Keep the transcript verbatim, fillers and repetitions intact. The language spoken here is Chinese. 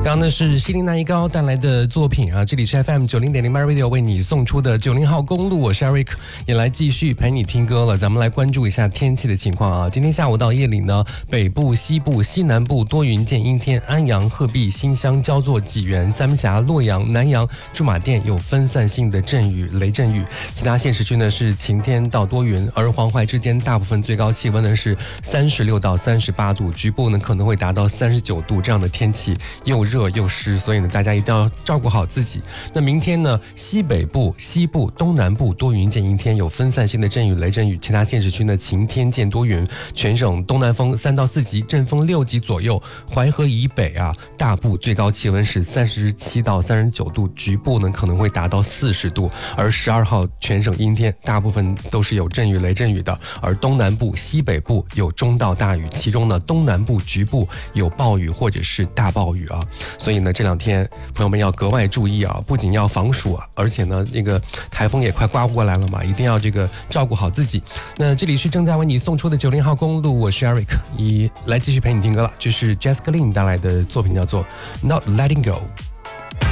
刚刚呢是西林那一高带来的作品啊，这里是 F M 九零点零 My Radio 为你送出的九零号公路，我是 Eric， 也来继续陪你听歌了。咱们来关注一下天气的情况啊。今天下午到夜里呢，北部、西部、西南部多云见阴天，安阳、鹤壁、新乡、焦作、济源、三门峡、洛阳、南阳、驻马店有分散性的阵雨、雷阵雨，其他县市区呢是晴天到多云，而黄淮之间大部分最高气温呢是三十六到三十八度，局部呢可能会达到三十九度，这样的天气又热又湿，所以呢大家一定要照顾好自己。那明天呢，西北部、西部、东南部多云见阴天，有分散性的阵雨、雷阵雨，其他县市区呢晴天见多云，全省东南风三到四级，阵风六级左右。淮河以北啊，大部最高气温是三十七到三十九度，局部呢可能会达到四十度。而十二号全省阴天，大部分都是有阵雨、雷阵雨的，而东南部、西北部有中到大雨，其中呢东南部局部有暴雨或者是大暴雨啊。所以呢这两天朋友们要格外注意啊，不仅要防暑啊，而且呢那个台风也快刮不过来了嘛，一定要这个照顾好自己。那这里是正在为你送出的九零号公路，我是 Eric， 一来继续陪你听歌了，这是 Jessica Lin 带来的作品叫做 Not Letting Go。